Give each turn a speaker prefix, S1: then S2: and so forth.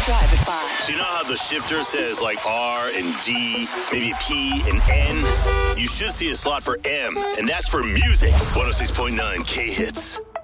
S1: Drive at 5.
S2: So you know how the shifter says like R and D, maybe P and N? You should see a slot for M, and that's for music. 106.9 K-Hits.